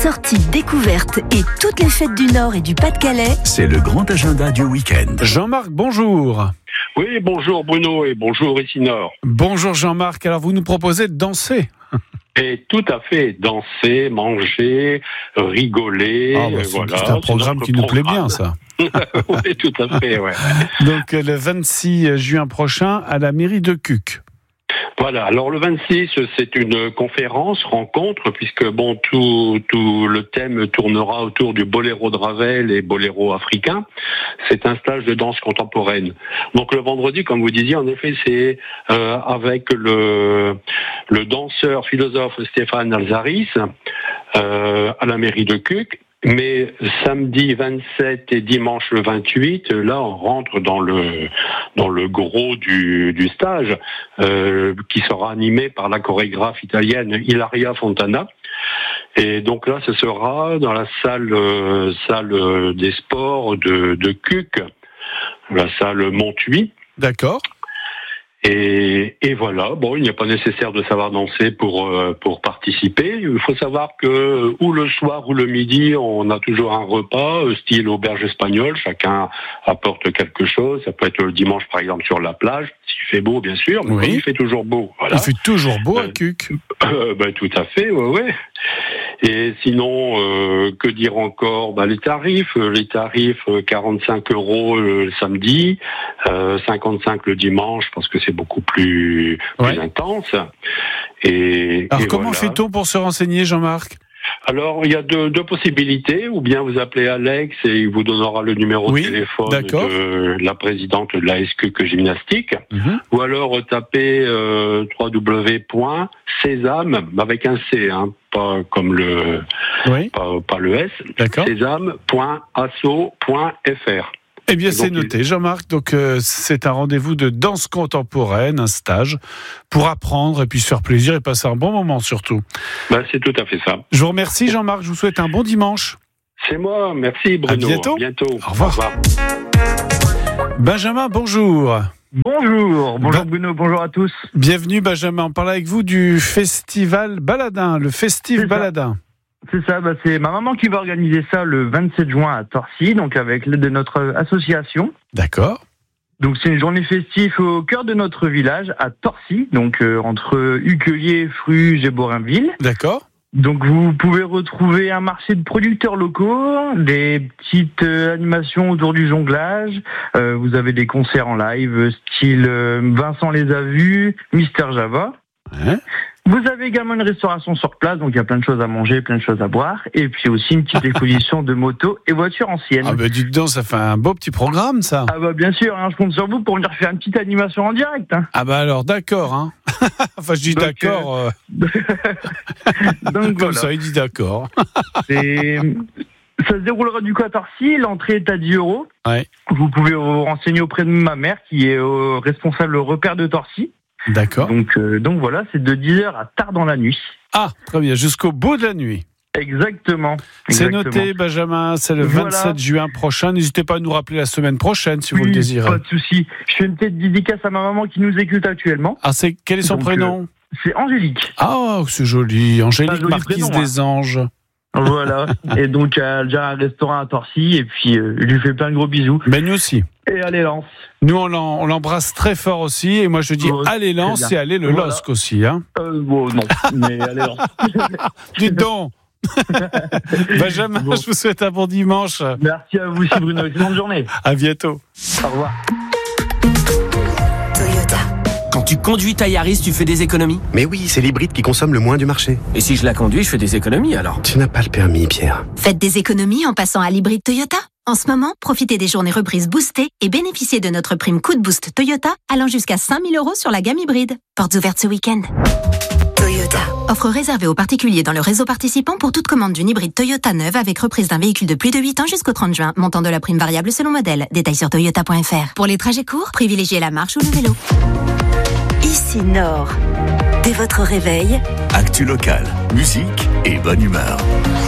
sorties, découvertes et toutes les fêtes du Nord et du Pas-de-Calais. C'est le grand agenda du week-end. Jean-Marc, bonjour. Oui, bonjour Bruno et bonjour ici Nord. Bonjour Jean-Marc, alors vous nous proposez de danser. Et tout à fait, danser, manger, rigoler, voilà. C'est un programme qui nous plaît bien, ça. Oui, tout à fait, ouais. Donc le 26 juin prochain à la mairie de Cuques. Voilà, alors le 26, c'est une conférence, rencontre, puisque tout le thème tournera autour du boléro de Ravel et boléro africain. C'est un stage de danse contemporaine. Donc le vendredi, comme vous disiez, en effet, c'est avec le danseur philosophe Stéphane Alzaris à la mairie de Cuques. Mais samedi 27 et dimanche le 28, là on rentre dans le gros du stage qui sera animé par la chorégraphe italienne Ilaria Fontana. Et donc là ce sera dans la salle des sports de Cuques, la salle Montuy. D'accord. Et voilà, il n'est pas nécessaire de savoir danser pour participer. Il faut savoir que ou le soir ou le midi, on a toujours un repas style auberge espagnole. Chacun apporte quelque chose. Ça peut être le dimanche, par exemple, sur la plage, s'il fait beau, bien sûr. Mais oui. Il fait toujours beau. Voilà. Il fait toujours beau à Cuques. Tout à fait, ouais. Et sinon, que dire encore ? Les tarifs, 45 € le samedi, 55 le dimanche, parce que c'est beaucoup plus intense. Alors comment fait-on pour se renseigner, Jean-Marc ? Alors, il y a deux possibilités. Ou bien vous appelez Alex et il vous donnera le numéro de téléphone de la présidente de la SQ Gymnastique. Mm-hmm. Ou alors tapez www.sésame, avec un C, pas comme le pas le S, sésame.asso.fr. Eh bien, c'est noté, Jean-Marc. Donc, c'est un rendez-vous de danse contemporaine, un stage, pour apprendre et puis se faire plaisir et passer un bon moment, surtout. C'est tout à fait ça. Je vous remercie, Jean-Marc. Je vous souhaite un bon dimanche. C'est moi. Merci, Bruno. À bientôt. Au revoir. Benjamin, bonjour. Bonjour Bruno, bonjour à tous. Bienvenue, Benjamin. On parle avec vous du festival Baladin, le Festif Baladin. C'est ça, c'est ma maman qui va organiser ça le 27 juin à Torcy, donc avec l'aide de notre association. D'accord. Donc c'est une journée festive au cœur de notre village, à Torcy, donc entre Uquelier, Fruges et Borainville. D'accord. Donc vous pouvez retrouver un marché de producteurs locaux, des petites animations autour du jonglage, vous avez des concerts en live, style Vincent les a vus, Mister Java. Ouais. Vous avez également une restauration sur place, donc il y a plein de choses à manger, plein de choses à boire, et puis aussi une petite exposition de motos et voitures anciennes. Dites donc, ça fait un beau petit programme, ça. Bien sûr, je compte sur vous pour venir faire une petite animation en direct. Alors d'accord, Enfin, je dis donc, d'accord. Donc comme ça, il dit d'accord. Ça se déroulera du coup à Torcy, l'entrée est à 10 €. Ouais. Vous pouvez vous renseigner auprès de ma mère, qui est responsable repère de Torcy. D'accord. Donc voilà, c'est de 10h à tard dans la nuit. Ah, très bien, jusqu'au bout de la nuit. Exactement. C'est noté, Benjamin, c'est le 27 juin prochain. N'hésitez pas à nous rappeler la semaine prochaine si vous le désirez. Pas de souci. Je fais une petite dédicace à ma maman qui nous écoute actuellement. Quel est son prénom ? C'est Angélique. Ah, c'est joli. Angélique, marquise des Anges. Voilà. Et donc, elle a déjà un restaurant à Torcy, et puis je lui fais plein de gros bisous. Mais nous aussi. Et allez Lens. Nous, on l'embrasse très fort aussi, et moi je dis allez Lens et allez le LOSC aussi. Non, mais allez Lens. Dites donc. Benjamin, je vous souhaite un bon dimanche. Merci à vous aussi, Bruno. Excellente journée. À bientôt. Au revoir. Quand tu conduis ta Yaris, tu fais des économies ? Mais oui, c'est l'hybride qui consomme le moins du marché. Et si je la conduis, je fais des économies alors ? Tu n'as pas le permis, Pierre. Faites des économies en passant à l'hybride Toyota. En ce moment, profitez des journées reprises boostées et bénéficiez de notre prime Coup de Boost Toyota allant jusqu'à 5 000 € sur la gamme hybride. Portes ouvertes ce week-end. Toyota. Offre réservée aux particuliers dans le réseau participant pour toute commande d'une hybride Toyota neuve avec reprise d'un véhicule de plus de 8 ans jusqu'au 30 juin. Montant de la prime variable selon modèle. Détails sur toyota.fr. Pour les trajets courts, privilégiez la marche ou le vélo. Ici Nord. Dès votre réveil, actu locale, musique et bonne humeur.